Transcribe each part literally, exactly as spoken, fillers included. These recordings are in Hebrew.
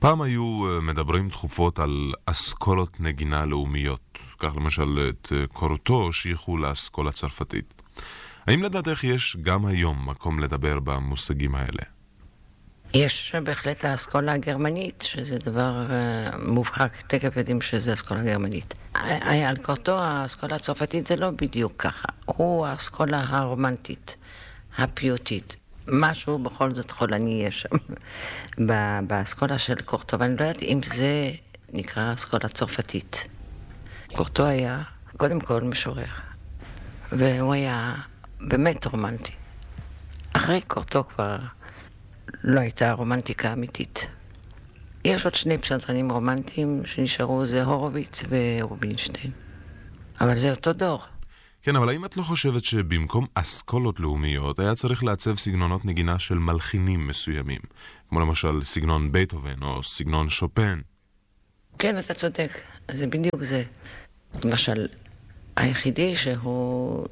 פעם היו מדברים תכופות על אסכולות נגינה לאומיות. כך למשל את קורטו שייכו לאסכולה הצרפתית. האם לדעתך יש גם היום מקום לדבר במושגים האלה? יש בהחלט האסכולה הגרמנית, שזה דבר uh, מובהק, תכף יודעים שזה אסכולה גרמנית. על קורטו, האסכולה הצרפתית זה לא בדיוק ככה. הוא האסכולה הרומנטית, הפיוטית. משהו בכל זאת חולני יש שם באסכולה של קורטו, אבל אני לא יודעת אם זה נקרא אסכולה צרפתית. קורטו היה קודם כל משורר, והוא היה באמת רומנטי. אחרי קורטו כבר לא הייתה רומנטיקה אמיתית. יש עוד שני פסנתרנים רומנטיים שנשארו, זה הורוביץ ורובינשטיין. אבל זה אותו דור. כן, אבל האם את לא חושבת שבמקום אסכולות לאומיות היה צריך לעצב סגנונות נגינה של מלחינים מסוימים, כמו למשל סגנון בייטהובן או סגנון שופן? כן, אתה צודק. זה בדיוק זה. למשל, היחידי שהוא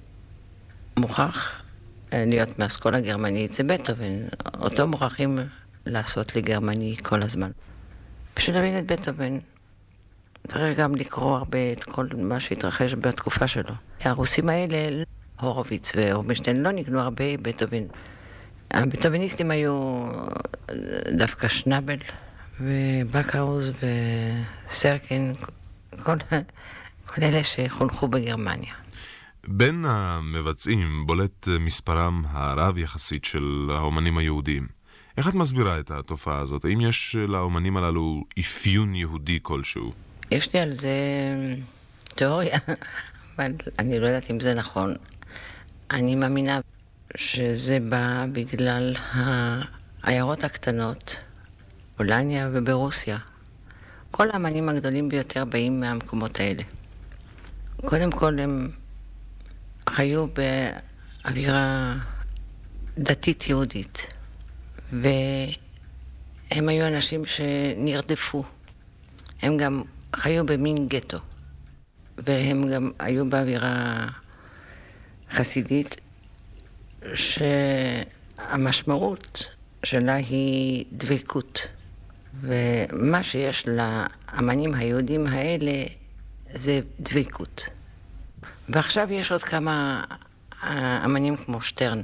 מוכח להיות מהאסכולה הגרמנית זה בייטהובן. אותו מוכרחים לעשות לגרמני כל הזמן. בשביל להבין את בייטהובן, צריך גם לקרוא הרבה את כל מה שהתרחש בתקופה שלו. הרוסים האלה, הורוביץ ורובינשטיין, לא ניגנו הרבה בייטהובן. הבייטהובניסטים היו דווקא שנאבל ובקהאוז וסרקין, כל, כל אלה שחונכו בגרמניה. בין המבצעים בולט מספרם הרב יחסית של האומנים היהודים. איך את מסבירה את התופעה הזאת? האם יש לאומנים הללו אפיון יהודי כלשהו? יש לי על זה תיאוריה, אבל אני לא יודעת אם זה נכון. אני מאמינה שזה בא בגלל העיירות הקטנות, פולניה וברוסיה. כל האמנים הגדולים ביותר באים מהמקומות האלה. קודם כל הם חיו באווירה דתית יהודית, והם היו אנשים שנרדפו. הם גם חיו במין גטו, והם גם היו באווירה חסידית, שהמשמעות שלה היא דבקות. ומה שיש לאמנים היהודים האלה זה דבקות. ועכשיו יש עוד כמה אמנים כמו שטרן,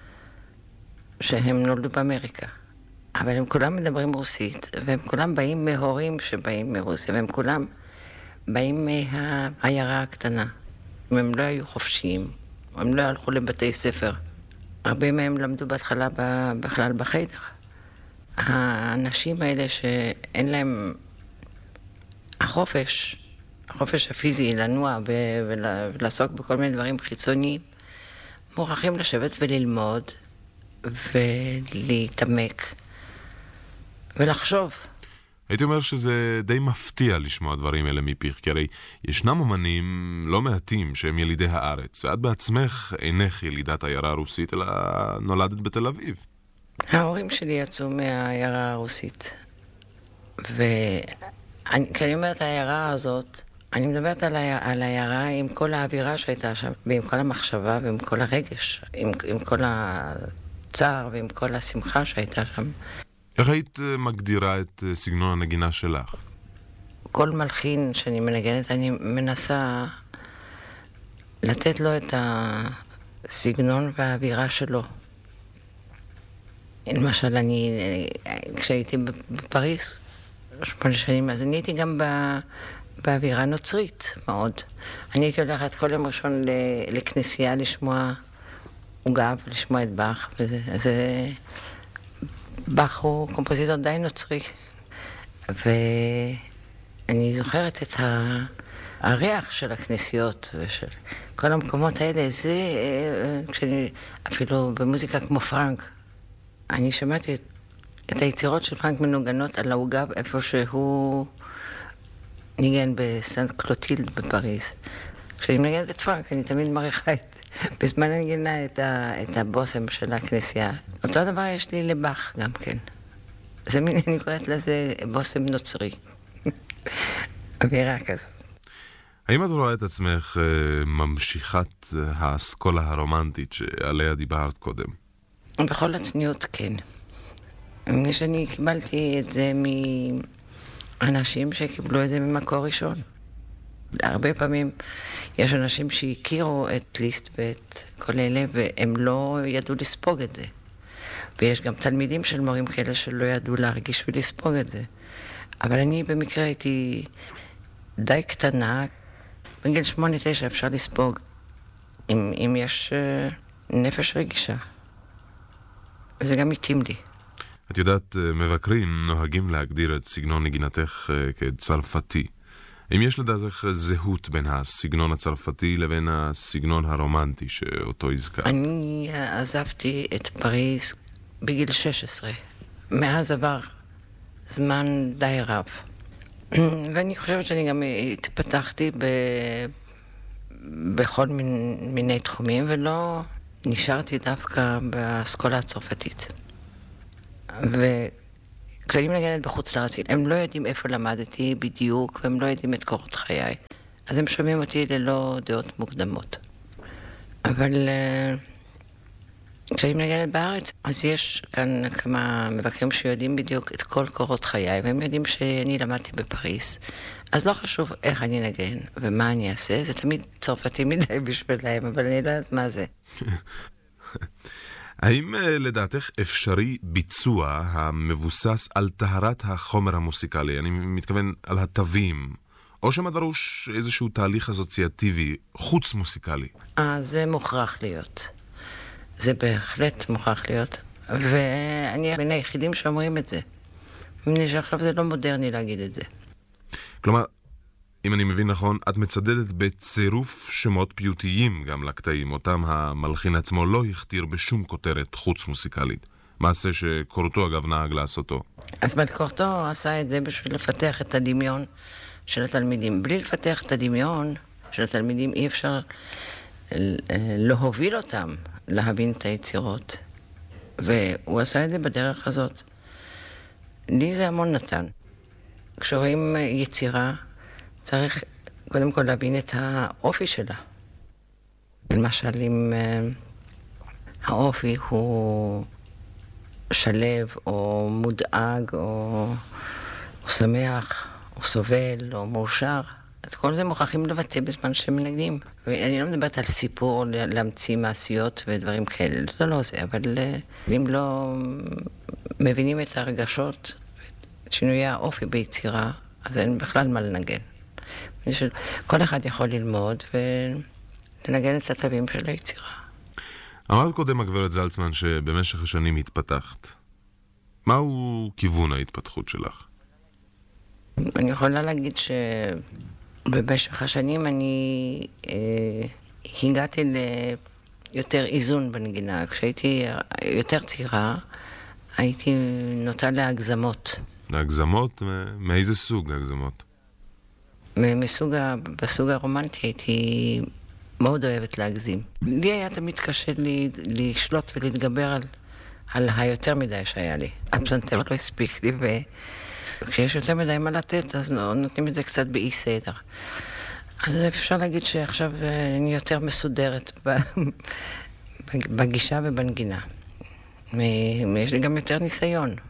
שהם נולדו באמריקה. אבל הם כולם מדברים רוסית, והם כולם באים מהורים שבאים מרוסיה, והם כולם באים מהעיירה הקטנה. הם לא היו חופשיים, הם לא הלכו לבתי ספר. הרבה מהם למדו בהתחלה בכלל בחדר. האנשים האלה שאין להם החופש, החופש הפיזי לנוע ולעסוק בכל מיני דברים חיצוניים, מוכרחים לשבת וללמוד ולהתעמק ולחשוב. הייתי אומר שזה די מפתיע לשמוע דברים אלה מפיך, כי הרי ישנם אומנים לא מעטים שהם ילידי הארץ, ואת בעצמך אינך ילידת העיירה הרוסית, אלא נולדת בתל אביב. ההורים שלי יצאו מהעיירה הרוסית, וכשאני אומרת העיירה הזאת, אני מדברת על, ה... על העיירה עם כל האווירה שהייתה שם, ועם כל המחשבה ועם כל הרגש, עם, עם כל הצער ועם כל השמחה שהייתה שם. איך היית מגדירה את סגנון הנגינה שלך? כל מלחין שאני מנגנת, אני מנסה לתת לו את הסגנון והאווירה שלו. למשל, אני, כשהייתי בפריז, שמונה שנים, אז אני הייתי גם באווירה נוצרית מאוד. אני הייתי הולכת כל יום ראשון לכנסייה לשמוע עוגה ולשמוע את באך, וזה... באך הוא קומפוזיטור די נוצרי, ואני זוכרת את הריח של הכנסיות ושל כל המקומות האלה. זה, כשאני, אפילו במוזיקה כמו פרנק, אני שמעתי את היצירות של פרנק מנוגנות על העוגה איפה שהוא ניגן בסנט קלוטילד בפריז. כשאני מנגנת את פרנק, אני תמיד מריחה את בזמן אני גינה את, ה, את הבוסם של הכנסייה. אותו דבר יש לי לבח גם כן. זה מין, אני קוראת לזה בוסם נוצרי. אווירה כזאת. האם את רואה את עצמך ממשיכת האסכולה הרומנטית שעליה דיברת קודם? בכל הצניעות כן. אני שאני קיבלתי את זה מאנשים שקיבלו את זה ממקור ראשון. הרבה פעמים יש אנשים שהכירו את ליסט ואת כל אלה והם לא ידעו לספוג את זה. ויש גם תלמידים של מורים כאלה שלא ידעו להרגיש ולספוג את זה. אבל אני במקרה הייתי די קטנה, בגיל שמונה תשע אפשר לספוג, אם, אם יש uh, נפש רגישה. וזה גם מתאים לי. את יודעת, מבקרים נוהגים להגדיר את סגנון נגינתך כצרפתי. אם יש לדעתך זהות בין הסגנון הצרפתי לבין הסגנון הרומנטי שאותו הזכרת? אני עזבתי את פריז בגיל שש עשרה. מאז עבר זמן די רב. ואני חושבת שאני גם התפתחתי ב... בכל מיני, מיני תחומים, ולא נשארתי דווקא באסכולה הצרפתית. וכשאני מנגנת בחוץ לארץ, הם לא יודעים איפה למדתי בדיוק, והם לא יודעים את קורות חיי. אז הם שומעים אותי ללא דעות מוקדמות. אבל כשאני מנגנת בארץ, אז יש כאן כמה מבקרים שיודעים בדיוק את כל קורות חיי, והם יודעים שאני למדתי בפריז. אז לא חשוב איך אני נגן ומה אני אעשה, זה תמיד צרפתי מדי בשבילהם, אבל אני לא יודעת מה זה. האם לדעתך אפשרי ביצוע המבוסס על טהרת החומר המוסיקלי? אני מתכוון על התווים, או שמה דרוש איזשהו תהליך אסוציאטיבי חוץ מוסיקלי? אה, זה מוכרח להיות. זה בהחלט מוכרח להיות. ואני בין היחידים שאומרים את זה. מפני שעכשיו זה לא מודרני להגיד את זה. כלומר, אם אני מבין נכון, את מצדדת בצירוף שמות פיוטיים גם לקטעים, אותם המלחין עצמו לא הכתיר בשום כותרת חוץ מוסיקלית. מעשה שקורטו אגב נהג לעשותו. אז קורטו עשה את זה בשביל לפתח את הדמיון של התלמידים. בלי לפתח את הדמיון של התלמידים אי אפשר להוביל אותם להבין את היצירות. והוא עשה את זה בדרך הזאת. לי זה המון נתן. כשרואים יצירה, צריך קודם כל להבין את האופי שלה. למשל, אם האופי הוא שלב, או מודאג, או, או שמח, או סובל, או מאושר, את כל זה מוכרחים לבטא בזמן שמנגנים. ואני לא מדברת על סיפור, להמציא מעשיות ודברים כאלה, זה לא זה, אבל אם לא מבינים את הרגשות, את שינויי האופי ביצירה, אז אין בכלל מה לנגן. כל אחד יכול ללמוד ולנגן את התווים של היצירה. אמרת קודם הגברת זלצמן שבמשך השנים התפתחת. מהו כיוון ההתפתחות שלך? אני יכולה להגיד שבמשך השנים אני אה, הגעתי ליותר איזון בנגינה. כשהייתי יותר צעירה, הייתי נוטה להגזמות. להגזמות? מאיזה סוג להגזמות? מסוג, בסוג הרומנטי הייתי מאוד אוהבת להגזים. לי היה תמיד קשה לי לשלוט ולהתגבר על, על היותר מדי שהיה לי. הפסנתר לא הספיק לי, וכשיש יותר מדי מה לתת, אז נותנים את זה קצת באי סדר. אז אפשר להגיד שעכשיו אני יותר מסודרת בגישה ובנגינה. יש לי גם יותר ניסיון.